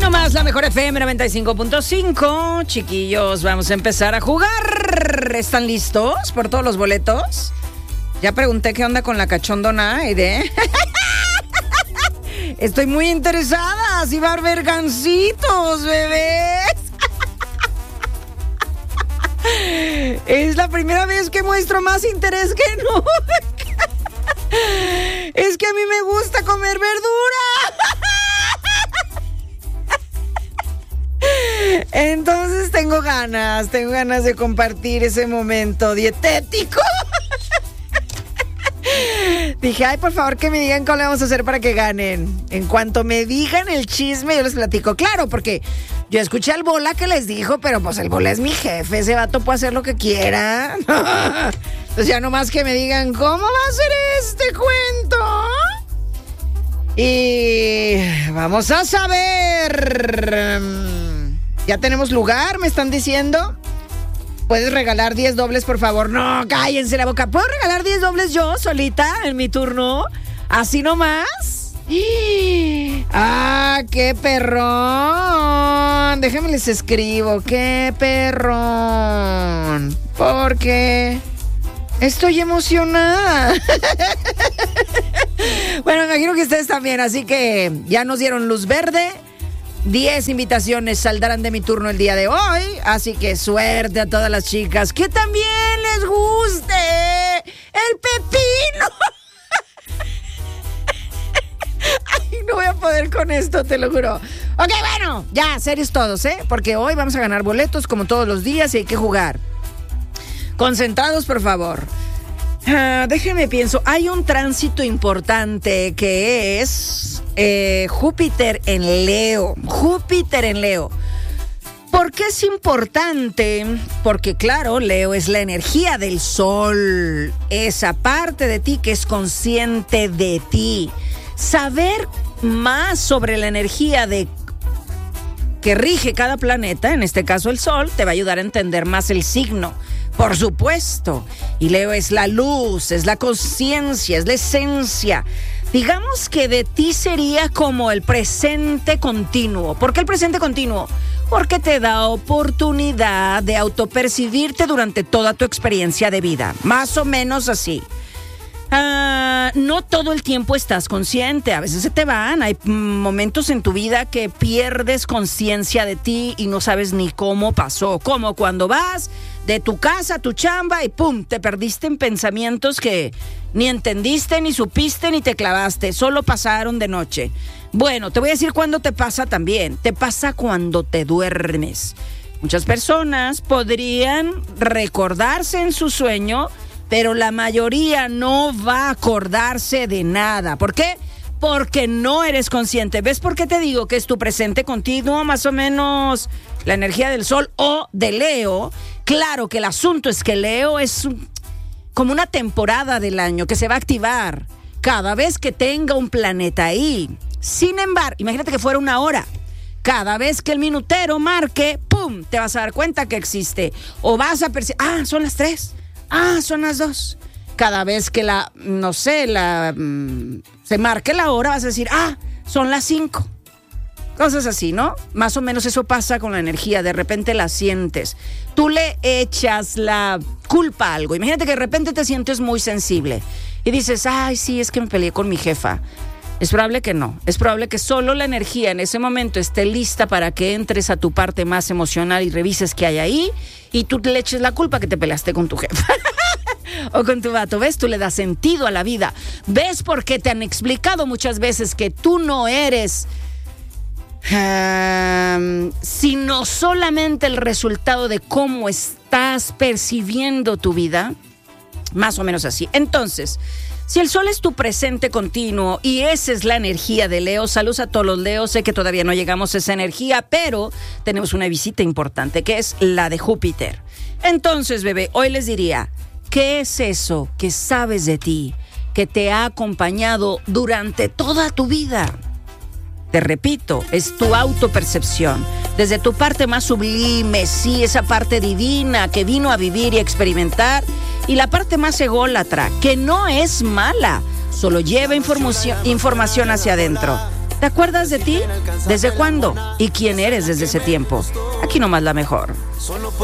nomás la mejor FM 95.5. Chiquillos, vamos a empezar a jugar. ¿Están listos por todos los boletos? Ya pregunté qué onda con la cachondona, ¿eh? Estoy muy interesada. Si va a haber gancitos, bebés. Es la primera vez que muestro más interés que nunca. Es que a mí me gusta comer verdura. Entonces tengo ganas de compartir ese momento dietético. Dije, ay, por favor que me digan cómo le vamos a hacer para que ganen. En cuanto me digan el chisme, yo les platico. Claro, porque yo escuché al Bola que les dijo, pero pues el Bola es mi jefe, ese vato puede hacer lo que quiera. Entonces ya nomás que me digan, ¿cómo va a ser este cuento? Y vamos a saber. ¿Ya tenemos lugar? ¿Me están diciendo? ¿Puedes regalar 10 dobles, por favor? No, cállense la boca. ¿Puedo regalar 10 dobles yo, solita, en mi turno? ¿Así nomás? ¡Ah, qué perrón! Déjenme les escribo. ¡Qué perrón! Porque estoy emocionada. Bueno, me imagino que ustedes también, así que ya nos dieron luz verde. 10 invitaciones saldrán de mi turno el día de hoy, así que suerte a todas las chicas que también les guste el pepino. Ay, no voy a poder con esto, te lo juro. Ok, bueno, ya, serios todos, porque hoy vamos a ganar boletos como todos los días y hay que jugar. Concentrados, por favor. Déjenme pienso, hay un tránsito importante que es Júpiter en Leo. Júpiter en Leo. ¿Por qué es importante? Porque claro, Leo es la energía del sol, esa parte de ti que es consciente de ti. Saber más sobre la energía que rige cada planeta, en este caso el sol, te va a ayudar a entender más el signo. Por supuesto. Y Leo es la luz, es la conciencia, es la esencia. Digamos que de ti sería como el presente continuo. ¿Por qué el presente continuo? Porque te da oportunidad de autopercibirte durante toda tu experiencia de vida. Más o menos así. No todo el tiempo estás consciente, a veces se te van, hay momentos en tu vida que pierdes conciencia de ti y no sabes ni cómo pasó, como cuando vas de tu casa a tu chamba y pum, te perdiste en pensamientos que ni entendiste, ni supiste, ni te clavaste, solo pasaron de noche. Bueno, te voy a decir cuándo te pasa también, te pasa cuando te duermes. Muchas personas podrían recordarse en su sueño, pero la mayoría no va a acordarse de nada. ¿Por qué? Porque no eres consciente. ¿Ves por qué te digo que es tu presente continuo, más o menos la energía del sol o de Leo? Claro que el asunto es que Leo es como una temporada del año que se va a activar cada vez que tenga un planeta ahí. Sin embargo, imagínate que fuera una hora. Cada vez que el minutero marque, ¡pum!, te vas a dar cuenta que existe. O vas a percibir, son las 3. Son las 2. Cada vez que se marque la hora, vas a decir, son las 5. Cosas así, ¿no? Más o menos eso pasa con la energía. De repente la sientes. Tú le echas la culpa a algo. Imagínate que de repente te sientes muy sensible y dices, ay, sí, es que me peleé con mi jefa. Es probable que no. Es probable que solo la energía en ese momento esté lista para que entres a tu parte más emocional y revises qué hay ahí y tú le eches la culpa que te peleaste con tu jefa o con tu vato. ¿Ves? Tú le das sentido a la vida. ¿Ves por qué te han explicado muchas veces que tú no eres sino solamente el resultado de cómo estás percibiendo tu vida? Más o menos así. Entonces, si el sol es tu presente continuo y esa es la energía de Leo, saludos a todos los Leos, sé que todavía no llegamos a esa energía, pero tenemos una visita importante que es la de Júpiter. Entonces, bebé, hoy les diría, ¿qué es eso que sabes de ti, que te ha acompañado durante toda tu vida? Te repito, es tu autopercepción, desde tu parte más sublime, sí, esa parte divina que vino a vivir y a experimentar, y la parte más ególatra, que no es mala, solo lleva información hacia adentro. ¿Te acuerdas de ti? ¿Desde cuándo? ¿Y quién eres desde ese tiempo? Aquí nomás la mejor.